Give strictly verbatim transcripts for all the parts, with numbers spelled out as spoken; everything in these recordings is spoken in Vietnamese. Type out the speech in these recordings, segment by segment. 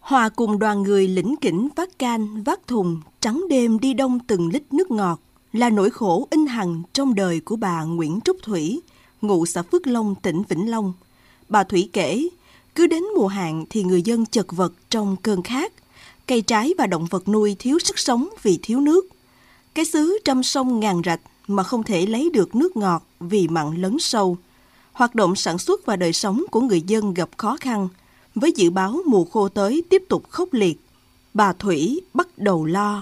Hòa cùng đoàn người lỉnh kỉnh vác can, vác thùng, trắng đêm đi đông từng lít nước ngọt là nỗi khổ in hằn trong đời của bà Nguyễn Trúc Thủy, ngụ xã Phước Long, tỉnh Vĩnh Long. Bà Thủy kể, cứ đến mùa hạn thì người dân chật vật trong cơn khát. Cây trái và động vật nuôi thiếu sức sống vì thiếu nước. Cái xứ trăm sông ngàn rạch mà không thể lấy được nước ngọt vì mặn lấn sâu. Hoạt động sản xuất và đời sống của người dân gặp khó khăn. Với dự báo mùa khô tới tiếp tục khốc liệt, bà Thủy bắt đầu lo.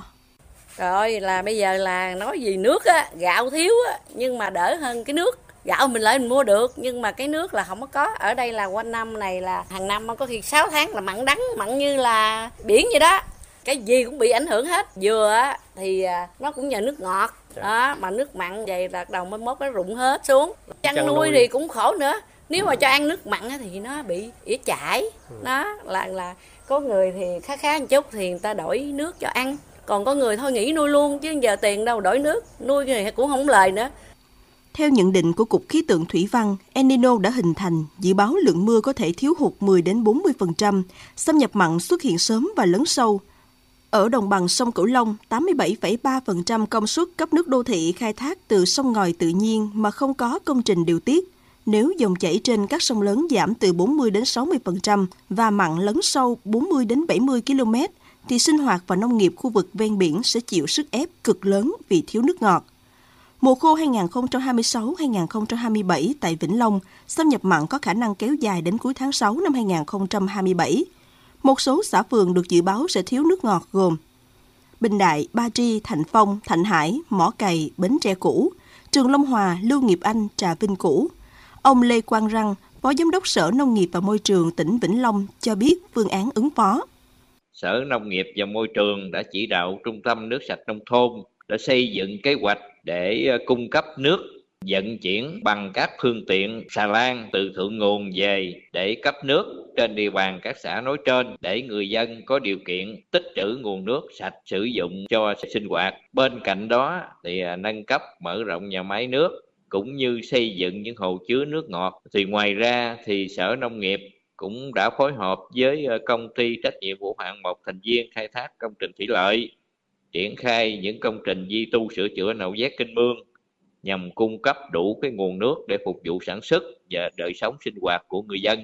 Rồi là bây giờ là nói gì nước á, gạo thiếu á, nhưng mà đỡ hơn cái nước. Gạo mình lại mình mua được, nhưng mà cái nước là không có có. Ở đây là quanh năm này là hàng năm có khi sáu tháng là mặn đắng, mặn như là biển vậy đó. Cái gì cũng bị ảnh hưởng hết. Dừa á thì nó cũng nhờ nước ngọt, đó, mà nước mặn vậy là đầu mới mốt nó rụng hết xuống. Chăn nuôi thì cũng khổ nữa. Nếu mà cho ăn nước mặn thì nó bị ỉa chải. Đó là là có người thì khá khá một chút thì người ta đổi nước cho ăn. Còn có người thôi nghỉ nuôi luôn chứ giờ tiền đâu đổi nước, nuôi thì cũng không lời nữa. Theo nhận định của Cục Khí tượng Thủy văn, El Nino đã hình thành, dự báo lượng mưa có thể thiếu hụt mười đến bốn mươi phần trăm, xâm nhập mặn xuất hiện sớm và lấn sâu. Ở đồng bằng sông Cửu Long, tám mươi bảy phẩy ba phần trăm công suất cấp nước đô thị khai thác từ sông ngòi tự nhiên mà không có công trình điều tiết. Nếu dòng chảy trên các sông lớn giảm từ bốn mươi đến sáu mươi phần trăm và mặn lấn sâu bốn mươi đến bảy mươi ki lô mét, thì sinh hoạt và nông nghiệp khu vực ven biển sẽ chịu sức ép cực lớn vì thiếu nước ngọt. Mùa khô hai nghìn không trăm hai mươi sáu hai nghìn không trăm hai mươi bảy tại Vĩnh Long, xâm nhập mặn có khả năng kéo dài đến cuối tháng sáu năm hai nghìn không trăm hai mươi bảy. Một số xã phường được dự báo sẽ thiếu nước ngọt gồm Bình Đại, Ba Tri, Thạnh Phong, Thạnh Hải, Mỏ Cày, Bến Tre cũ, Trường Long Hòa, Lưu Nghiệp Anh, Trà Vinh cũ. Ông Lê Quang Răng, Phó Giám đốc Sở Nông nghiệp và Môi trường tỉnh Vĩnh Long cho biết phương án ứng phó. Sở Nông nghiệp và Môi trường đã chỉ đạo Trung tâm Nước sạch nông thôn đã xây dựng kế hoạch để cung cấp nước vận chuyển bằng các phương tiện xà lan từ thượng nguồn về để cấp nước trên địa bàn các xã nói trên để người dân có điều kiện tích trữ nguồn nước sạch sử dụng cho sinh hoạt. Bên cạnh đó thì nâng cấp mở rộng nhà máy nước cũng như xây dựng những hồ chứa nước ngọt. Thì ngoài ra thì Sở Nông nghiệp cũng đã phối hợp với công ty trách nhiệm hữu hạn một thành viên khai thác công trình thủy lợi triển khai những công trình duy tu sửa chữa nạo vét kênh mương nhằm cung cấp đủ cái nguồn nước để phục vụ sản xuất và đời sống sinh hoạt của người dân.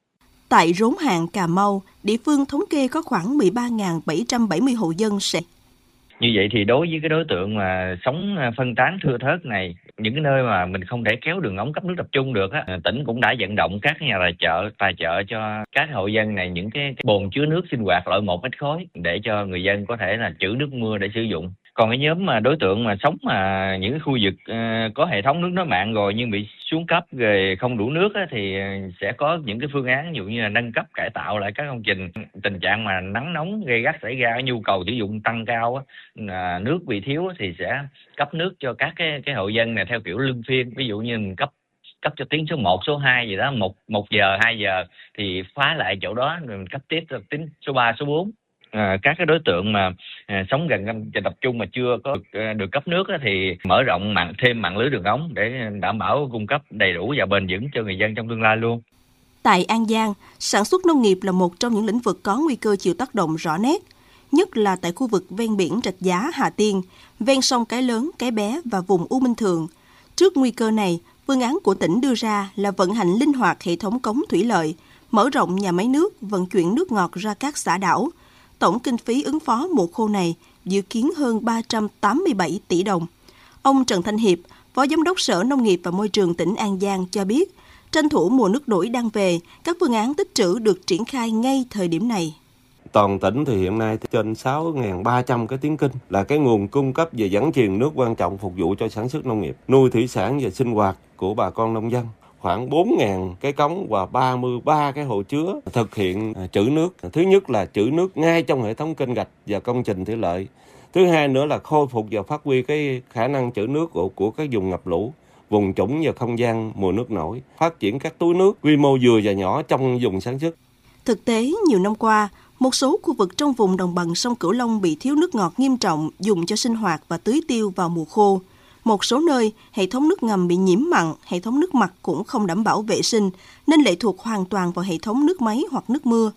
Tại Rốn Hạn, Cà Mau, địa phương thống kê có khoảng mười ba nghìn bảy trăm bảy mươi hộ dân sẽ. Như vậy thì đối với cái đối tượng mà sống phân tán thưa thớt này, những cái nơi mà mình không thể kéo đường ống cấp nước tập trung được á, tỉnh cũng đã vận động các nhà tài trợ tài trợ cho các hộ dân này những cái, cái bồn chứa nước sinh hoạt loại một mét khối để cho người dân có thể là trữ nước mưa để sử dụng. Còn cái nhóm mà đối tượng mà sống mà những cái khu vực uh, có hệ thống nước nối mạng rồi nhưng bị xuống cấp rồi không đủ nước á, thì sẽ có những cái phương án ví dụ như là nâng cấp cải tạo lại các công trình. Tình trạng mà nắng nóng gay gắt xảy ra, nhu cầu sử dụng tăng cao á, là nước bị thiếu thì sẽ cấp nước cho các cái cái hộ dân này theo kiểu luân phiên. Ví dụ như mình cấp cấp cho tuyến số một, số hai gì đó, một một giờ, hai giờ thì phá lại chỗ đó rồi mình cấp tiếp cho tuyến số ba, số bốn. À, các cái đối tượng mà à, sống gần công trình tập trung mà chưa có được, à, được cấp nước á, thì mở rộng mạng thêm mạng lưới đường ống để đảm bảo cung cấp đầy đủ và bền vững cho người dân trong tương lai luôn. Tại An Giang, sản xuất nông nghiệp là một trong những lĩnh vực có nguy cơ chịu tác động rõ nét, nhất là tại khu vực ven biển Rạch Giá, Hà Tiên, ven sông Cái Lớn, Cái Bé và vùng U Minh Thượng. Trước nguy cơ này, phương án của tỉnh đưa ra là vận hành linh hoạt hệ thống cống thủy lợi, mở rộng nhà máy nước, vận chuyển nước ngọt ra các xã đảo. Tổng kinh phí ứng phó mùa khô này dự kiến hơn ba trăm tám mươi bảy tỷ đồng. Ông Trần Thanh Hiệp, Phó Giám đốc Sở Nông nghiệp và Môi trường tỉnh An Giang cho biết, tranh thủ mùa nước nổi đang về, các phương án tích trữ được triển khai ngay thời điểm này. Toàn tỉnh thì hiện nay trên sáu nghìn ba trăm cái tuyến kênh là cái nguồn cung cấp và dẫn truyền nước quan trọng phục vụ cho sản xuất nông nghiệp, nuôi thủy sản và sinh hoạt của bà con nông dân. Khoảng bốn nghìn cái cống và ba mươi ba cái hồ chứa thực hiện trữ nước. Thứ nhất là trữ nước ngay trong hệ thống kênh rạch và công trình thủy lợi. Thứ hai nữa là khôi phục và phát huy cái khả năng trữ nước của, của các vùng ngập lũ, vùng trũng và không gian mùa nước nổi, phát triển các túi nước quy mô vừa và nhỏ trong vùng sản xuất. Thực tế, nhiều năm qua, một số khu vực trong vùng đồng bằng sông Cửu Long bị thiếu nước ngọt nghiêm trọng dùng cho sinh hoạt và tưới tiêu vào mùa khô. Một số nơi, hệ thống nước ngầm bị nhiễm mặn, hệ thống nước mặt cũng không đảm bảo vệ sinh, nên lệ thuộc hoàn toàn vào hệ thống nước máy hoặc nước mưa.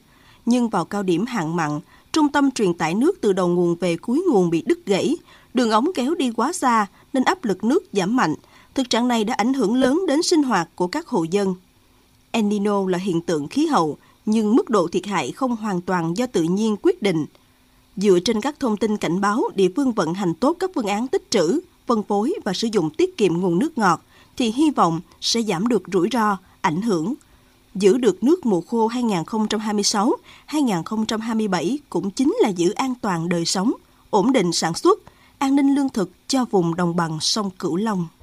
nhưng vào cao điểm hạn mặn, trung tâm truyền tải nước từ đầu nguồn về cuối nguồn bị đứt gãy, đường ống kéo đi quá xa nên áp lực nước giảm mạnh. Thực trạng này đã ảnh hưởng lớn đến sinh hoạt của các hộ dân. El Nino là hiện tượng khí hậu, nhưng mức độ thiệt hại không hoàn toàn do tự nhiên quyết định. Dựa trên các thông tin cảnh báo, địa phương vận hành tốt các phương án tích trữ, phân phối và sử dụng tiết kiệm nguồn nước ngọt, thì hy vọng sẽ giảm được rủi ro, ảnh hưởng. Giữ được nước mùa khô hai không hai sáu hai không hai bảy cũng chính là giữ an toàn đời sống, ổn định sản xuất, an ninh lương thực cho vùng đồng bằng sông Cửu Long.